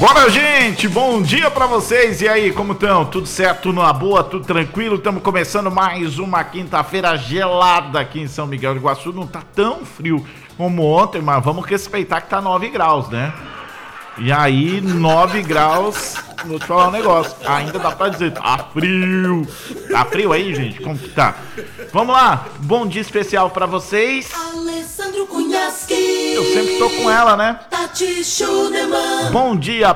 Bora, gente! Bom dia pra vocês! E aí, como estão? Tudo certo? Numa boa? Tudo tranquilo? Estamos começando mais uma quinta-feira gelada aqui em São Miguel do Iguaçu. Não tá tão frio como ontem, mas vamos respeitar que tá 9 graus, né? E aí, 9 graus, vou te falar um negócio, ainda dá pra dizer, tá frio. Tá frio aí, gente? Como que tá? Vamos lá, bom dia especial pra vocês. Alessandro Cunhasque. Eu sempre tô com ela, né? Tati Schunemann. Bom dia